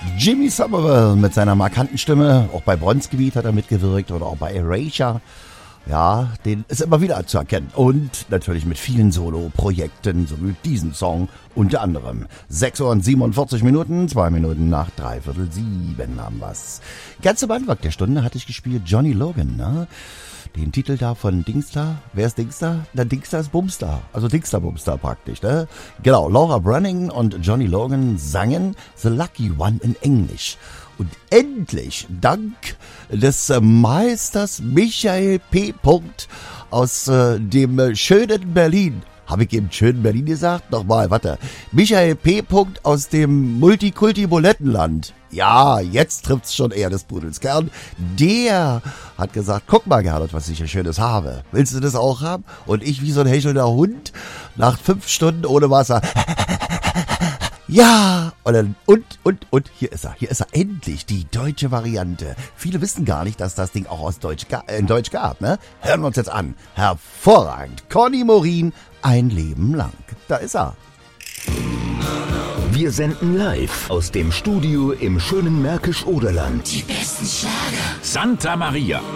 Jimmy Somerville mit seiner markanten Stimme, auch bei Bronzegebiet hat er mitgewirkt oder auch bei Erasure. Ja, den ist immer wieder zu erkennen. Und natürlich mit vielen Solo-Projekten, so wie diesen Song unter anderem. 6:47, 2 Minuten nach 6:45 haben wir's. Ganz am Anfang der Stunde hatte ich gespielt Johnny Logan, ne? Den Titel da von Dingsda. Wer ist Dingsda? Na, Dingsda ist Bumstar. Also Dingsda Bumstar praktisch, ne? Genau, Laura Brunning und Johnny Logan sangen The Lucky One in Englisch. Und endlich, dank des Meisters Michael P. aus dem schönen Berlin. Habe ich eben schönen Berlin gesagt? Nochmal, warte. Michael P. aus dem Multikulti-Bulettenland. Ja, jetzt trifft's schon eher des Pudels Kern. Der hat gesagt, guck mal, Gernot, was ich hier Schönes habe. Willst du das auch haben? Und ich wie so ein hechelnder Hund nach 5 Stunden ohne Wasser. Ja, und hier ist er endlich, die deutsche Variante. Viele wissen gar nicht, dass das Ding auch in Deutsch gab, ne? Hören wir uns jetzt an. Hervorragend. Conny Morin, ein Leben lang. Da ist er. Wir senden live aus dem Studio im schönen Märkisch-Oderland. Die besten Schlager. Santa Maria.